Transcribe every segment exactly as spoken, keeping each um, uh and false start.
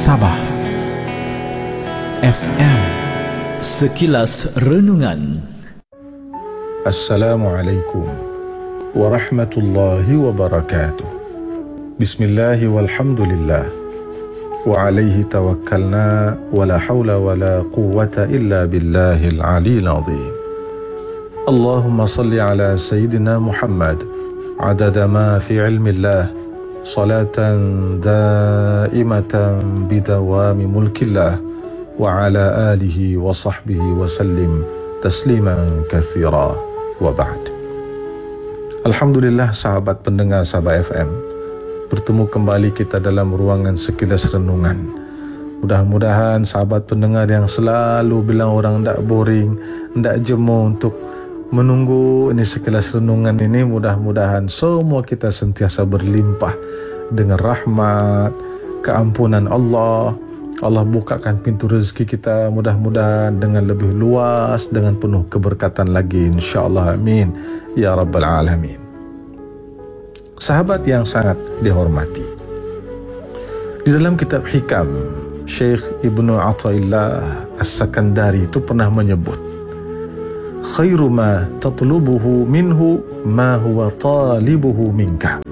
Sabah F M. Sekilas Renungan. Assalamualaikum warahmatullahi wabarakatuh. Bismillahi walhamdulillah wa alaihi tawakkalna wa la hawla wa la quwwata illa billahil aliyil azim. Allahumma salli ala Sayyidina Muhammad adada ma fi ilmillah, salatan daimatan bidawami mulkillah, wa ala alihi wa sahbihi wa sallim tasliman kathira, wa ba'd. Alhamdulillah, sahabat pendengar Sabah F M, bertemu kembali kita dalam ruangan Sekilas Renungan. Mudah-mudahan sahabat pendengar yang selalu bilang orang tak boring, tak jemu untuk menunggu ini Sekilas Renungan ini, mudah-mudahan semua kita sentiasa berlimpah dengan rahmat, keampunan Allah. Allah bukakan pintu rezeki kita mudah-mudahan dengan lebih luas, dengan penuh keberkatan lagi, insyaAllah, amin ya rabbal alamin. Sahabat yang sangat dihormati, di dalam kitab Hikam, Syekh Ibnu Athaillah As-Sakandari itu pernah menyebut, khairu ma tatlubuhu minhu ma huwa talibuhu minka.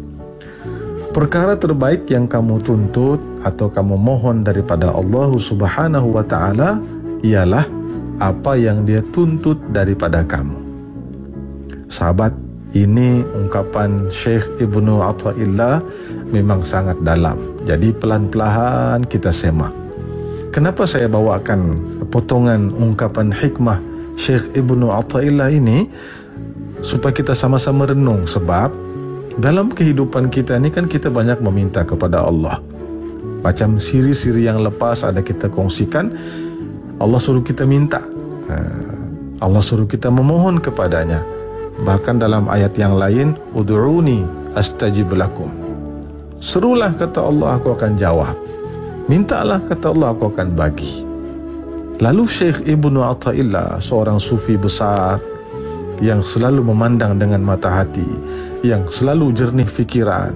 Perkara terbaik yang kamu tuntut atau kamu mohon daripada Allah Subhanahu wa ta'ala ialah apa yang dia tuntut daripada kamu. Sahabat, ini ungkapan Syekh Ibnu Athaillah memang sangat dalam. Jadi pelan-pelan kita semak. Kenapa saya bawakan potongan ungkapan hikmah Syekh Ibnu Athaillah ini? Supaya kita sama-sama renung. Sebab dalam kehidupan kita ni kan kita banyak meminta kepada Allah. Macam siri-siri yang lepas ada kita kongsikan, Allah suruh kita minta, Allah suruh kita memohon kepadanya. Bahkan dalam ayat yang lain, ud'uni astajib lakum, serulah kata Allah, aku akan jawab. Mintalah kata Allah, aku akan bagi. Lalu Syekh Ibnu Athaillah, seorang sufi besar yang selalu memandang dengan mata hati, yang selalu jernih fikiran,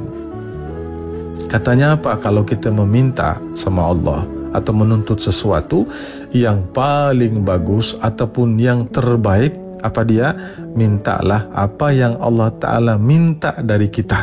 katanya apa? Kalau kita meminta sama Allah atau menuntut sesuatu yang paling bagus ataupun yang terbaik, apa dia? Mintalah apa yang Allah Ta'ala minta dari kita.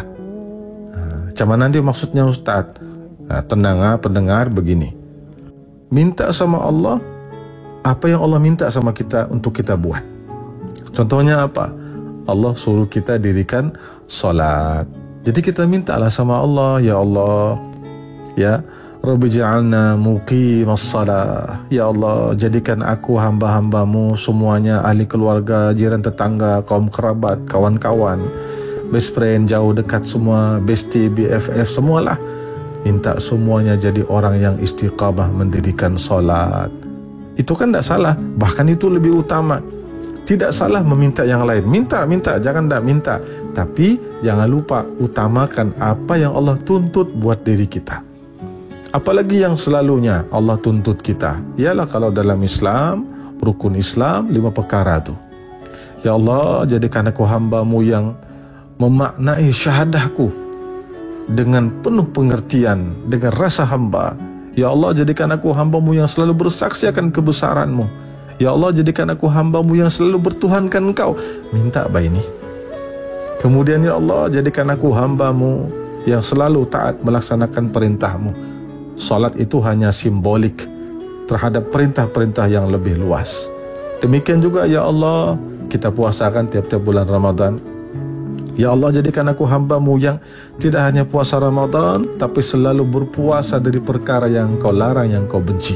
Macam mana dia maksudnya, Ustaz? Nah, tenang ha, pendengar, begini. Minta sama Allah apa yang Allah minta sama kita untuk kita buat. Contohnya apa? Allah suruh kita dirikan salat. Jadi kita mintalah sama Allah, ya Allah, ya Rabbi ja'alna muqimas salah. Ya Allah, jadikan aku hamba-hambamu semuanya, ahli keluarga, jiran tetangga, kaum kerabat, kawan-kawan, best friend, jauh dekat semua, bestie, B F F, semualah. Minta semuanya jadi orang yang istiqamah mendirikan salat. Itu kan tak salah, bahkan itu lebih utama. Tidak salah meminta yang lain. Minta, minta, jangan tak minta. Tapi jangan lupa utamakan apa yang Allah tuntut buat diri kita. Apalagi yang selalunya Allah tuntut kita. Ialah kalau dalam Islam, rukun Islam, lima perkara tu. Ya Allah, jadikan aku hambamu yang memaknai syahadahku dengan penuh pengertian, dengan rasa hamba. Ya Allah, jadikan aku hambamu yang selalu bersaksi akan kebesaranmu. Ya Allah, jadikan aku hambamu yang selalu bertuhankan engkau. Minta baik ini. Kemudian ya Allah, jadikan aku hambamu yang selalu taat melaksanakan perintahmu. Salat itu hanya simbolik terhadap perintah-perintah yang lebih luas. Demikian juga ya Allah, kita puasakan tiap-tiap bulan Ramadan. Ya Allah, jadikan aku hambamu yang tidak hanya puasa Ramadan, tapi selalu berpuasa dari perkara yang kau larang, yang kau benci.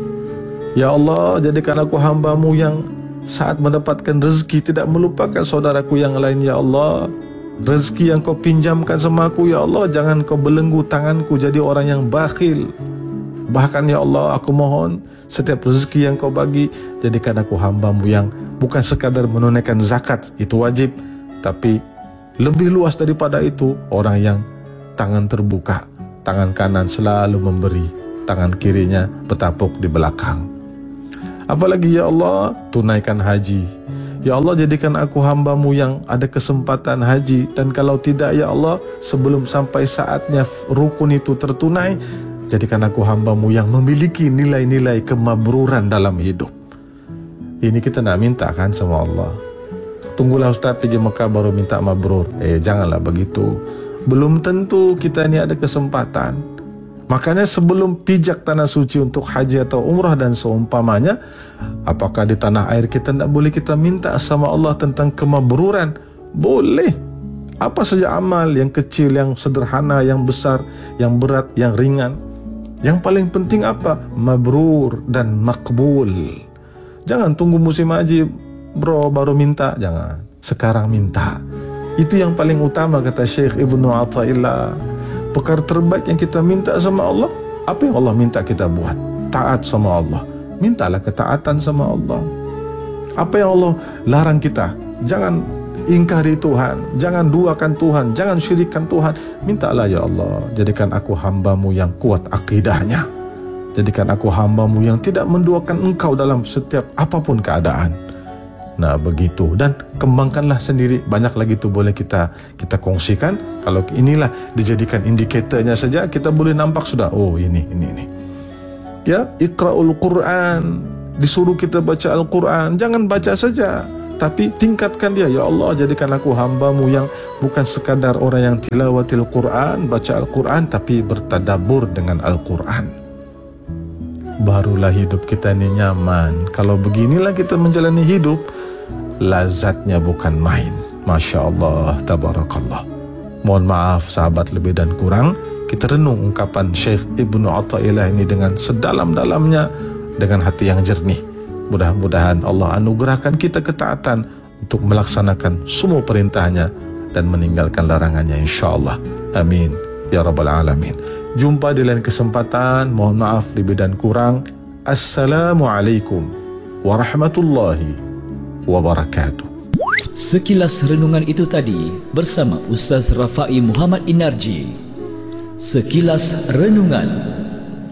Ya Allah, jadikan aku hambamu yang saat mendapatkan rezeki tidak melupakan saudaraku yang lain. Ya Allah, rezeki yang kau pinjamkan sama aku, ya Allah, jangan kau belenggu tanganku jadi orang yang bakhil. Bahkan ya Allah, aku mohon setiap rezeki yang kau bagi, jadikan aku hambamu yang bukan sekadar menunaikan zakat, itu wajib, tapi lebih luas daripada itu, orang yang tangan terbuka, tangan kanan selalu memberi, tangan kirinya bertapuk di belakang. Apalagi ya Allah, tunaikan haji. Ya Allah, jadikan aku hambamu yang ada kesempatan haji. Dan kalau tidak ya Allah, sebelum sampai saatnya rukun itu tertunai, jadikan aku hamba-Mu yang memiliki nilai-nilai kemabruran dalam hidup. Ini kita nak minta kan sama Allah. Tunggulah Ustaz pergi Mekah baru minta mabrur. Eh, janganlah begitu. Belum tentu kita ni ada kesempatan. Makanya sebelum pijak tanah suci untuk haji atau umrah dan seumpamanya, apakah di tanah air kita tak boleh kita minta sama Allah tentang kemabruran? Boleh. Apa saja amal, yang kecil, yang sederhana, yang besar, yang berat, yang ringan. Yang paling penting apa? Mabrur dan makbul. Jangan tunggu musim haji bro baru minta. Jangan. Sekarang minta. Itu yang paling utama, kata Syekh Ibnu Athaillah. Perkara terbaik yang kita minta sama Allah, apa yang Allah minta kita buat? Taat sama Allah. Mintalah ketaatan sama Allah. Apa yang Allah larang kita? Jangan ingkari Tuhan, jangan duakan Tuhan, jangan syirikkan Tuhan. Mintalah, ya Allah, jadikan aku hamba-Mu yang kuat akidahnya. Jadikan aku hamba-Mu yang tidak menduakan Engkau dalam setiap apapun keadaan. Nah, begitu. Dan kembangkanlah sendiri. Banyak lagi tu boleh kita kita kongsikan. Kalau inilah dijadikan indikatornya saja, kita boleh nampak sudah, oh ini, ini, ini. Ya, Iqra'ul Quran. Disuruh kita baca Al-Quran. Jangan baca saja, tapi tingkatkan dia. Ya Allah, jadikan aku hamba-Mu yang bukan sekadar orang yang tilawatil Quran, baca Al-Quran, tapi bertadabbur dengan Al-Quran. Barulah hidup kita ini nyaman. Kalau beginilah kita menjalani hidup, lazatnya bukan main. Masya Allah, tabarakallah. Mohon maaf sahabat lebih dan kurang. Kita renung ungkapan Syekh Ibnu Athaillah ini dengan sedalam-dalamnya, dengan hati yang jernih. Mudah-mudahan Allah anugerahkan kita ketaatan untuk melaksanakan semua perintahnya dan meninggalkan larangannya, insyaAllah. Amin ya rabbal alamin. Jumpa di lain kesempatan. Mohon maaf lebih dan kurang. Assalamualaikum warahmatullahi wabarakatuh. Sekilas renungan itu tadi bersama Ustaz Rafai Muhammad Inarji. Sekilas Renungan.